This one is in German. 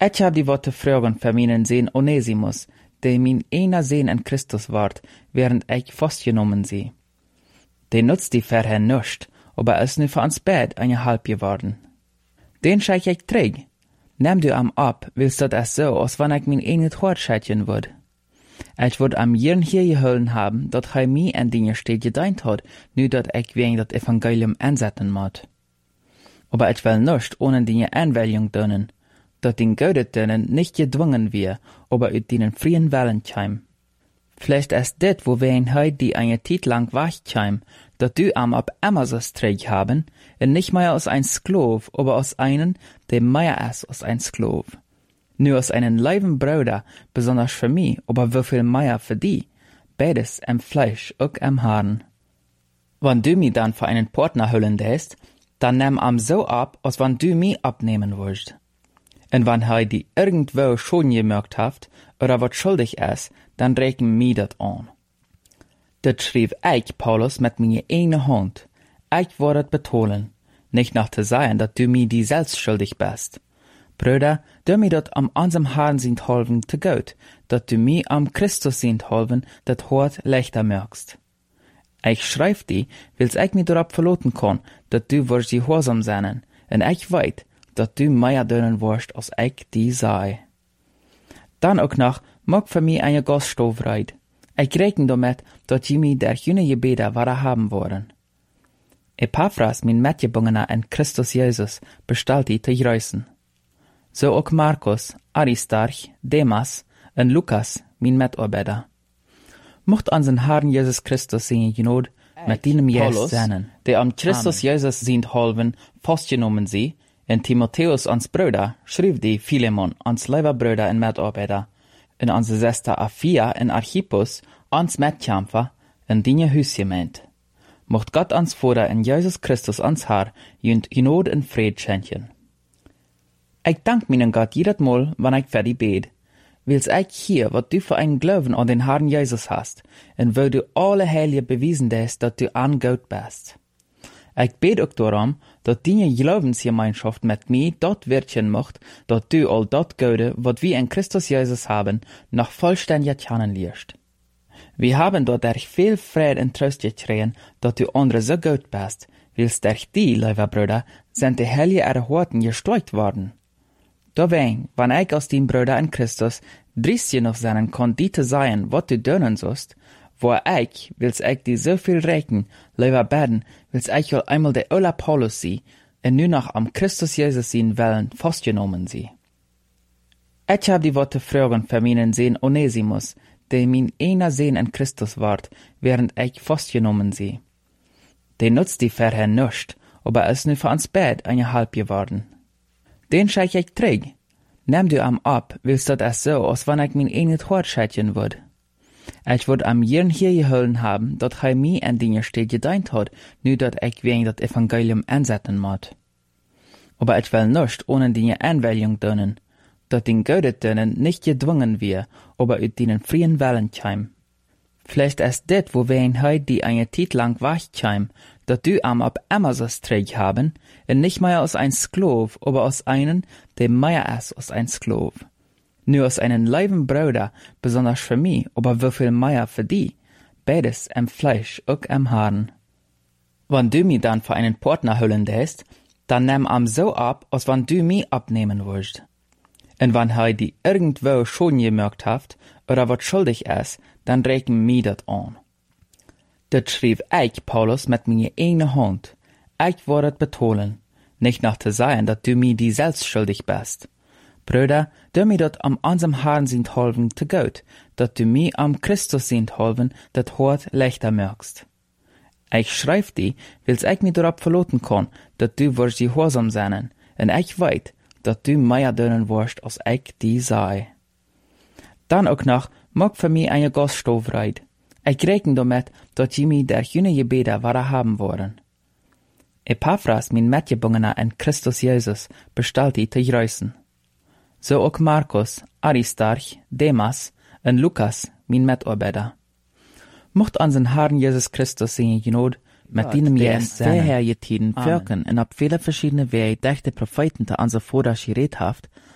Ich hab die Worte fragen für meinen Sohn Onesimus, der mein einer Sohn in Christus ward, während ich festgenommen sie. Den nutzt die Verherr nicht, aber ist nu für uns beid eine halb geworden. Den scheich ich träg. Nimm du am ab, willst dat es so, als wann ich mein eines Hort scheitchen würd. Ich würd am jeden hier gehüllen haben, dat hij mir an Dinge steht gedeint hat, nu dat ich wegen dat Evangelium ansetzen mod. Aber ich will nicht ohne Dinge Anwählung dönen, dat den Gödet dönen nicht gedwungen wir, aber ut denen frien Wellen chim. Vielleicht ist dit, wo wir in heut die eine Zeit lang wachchim, dat du am ab Amazos träg haben, und nicht mehr aus ein Sklav, aber aus einen, der mehr ist als ein Sklav. Nur aus einen leiben Bruder, besonders für mich, aber wieviel mehr für die, beides am Fleisch und am Haaren. Wenn du mich dann für einen Partner hüllen lässt, dann nimm am so ab, als wenn du mich abnehmen willst. Und wenn er die irgendwo schon gemerkt hat, oder wat schuldig ist, dann reken mir dat an. Dat schrieb ich, Paulus, mit meiner eigenen Hand. Ich wurde betonen, nicht nach zu sagen, dat du mir die selbst schuldig bist. Brüder, du mir dat am unserem Herrn sind holven zu gut, dat du mir am Christus sind holven, dat Hort leichter merkst. Ich schreib die, wills ich mir darauf verloten kann, dat du wirst gehorsam sein, und ich weit, dat du mehr dönen wirst, als ich die sei. Dann auch noch, mag für mich eine Gaststoffreit. Ich rechne damit, dat je mir der jüne Gebete haben wollen. Epaphras, mein Mitgebungener in Christus Jesus, bestellt die zu grüßen. So auch Markus, Aristarch, Demas und Lukas, mein Mitarbeiter. Mocht unseren Herrn Jesus Christus sein Genot mit deinem Jesus sein, der am Christus Jesus sind halben, festgenommen sie, und Timotheus, uns Bruder, schrieb die Philemon, uns lieber Bruder und Mitarbeiter, und unsere Schwester Aphia und Archippus, uns Mitkämpfer, in deine Hüsgemeint. Mocht Gott uns Vater in Jesus Christus uns Herr, jünd Genot und Fried schenken. Ich dank meinen Gott jedes Mal, wenn ich für die bete, wills ich hier, wat du für einen Glauben an den Herrn Jesus hast, und wo du alle Heilige bewiesen hast, dass du an Gott bist. Ich bete auch darum, dass deine Glaubensgemeinschaft mit mir dort wirken macht, dass du all dort Gute, was wir in Christus Jesus haben, noch vollständig kennenlernst. Wir haben dort durch viel Friede und Trost gekriegt, dass du andere so gut bist, wills durch die, lieber Bruder, sind die Heilige Erhorten gesteuert worden. Deswegen, wenn ich aus dem Bruder in Christus dristig noch sein kann, die zu sein, was du dönen sollst, wo ich, wills ich die so viel rechnen, lieber beten, wills ich will einmal der Ola Paulus sie, und nur noch am Christus Jesus sein Willen festgenommen sie. Ich hab die Worte fragen für meinen Sohn Onesimus, der mein einer Sohn in Christus ward, während ich festgenommen sie. Den nutzt die Verherr nicht, aber ist nu für uns beid eine halb geworden. Den scheich ich träg. Nimm du am ab, willst dat es so, als wenn ich mein eines Hort scheitchen würd. Ich würd am jeden hier gehüllen haben, dat hij mir an Dinge steht gedeint hat, nu dat ich wegen dat Evangelium ansetzen mod. Aber ich will nicht ohne Dinge Anwählung dönen, dat den Gödet dönen nicht gedwungen wir, aber ut denen frien Wellen chim. Vielleicht ist dit, wo wir in heut die eine Zeit lang wachchim, dat du am ab Amazos träg haben, und nicht mehr aus ein Sklav, aber aus einen, der mehr ist als ein Sklav. Nur aus einen leiben Bruder, besonders für mich, aber wieviel mehr für die, beides am Fleisch und am Haaren. Wenn du mich dann für einen Partner hüllen lässt, dann nimm am so ab, als wenn du mich abnehmen willst. Und wenn er die irgendwo schon gemerkt hat, oder wat schuldig ist, dann reken mir dat an. Dat schrieb ich, Paulus, mit meiner eigenen Hand. Ich wurde betonen, nicht nach zu sagen, dass du mir die selbst schuldig bist. Brüder, du mir dat am unserem Herrn sind holven zu gut, dass du mir am Christus sind holven, dat Hort leichter merkst. Ich schreib die, wills ich mir darauf verloten kann, dass du wirst gehorsam sein, und ich weit, dass du mehr dönen wirst, als ich die sei. Dann auch noch, mag für mich eine Gaststoffreit. Ich rechne damit, dass je mir der jüne Gebete haben wollen. Epaphras, mein Mitgebungener in Christus Jesus, bestellt die zu grüßen. So auch Markus, Aristarch, Demas und Lukas, mein Mitarbeiter. Mocht unseren Herrn Jesus Christus sein Genot mit deinem Jesus vorhergetiden Völkern und auf viele verschiedene Wege durch die Propheten zu unser Vater geredet haft,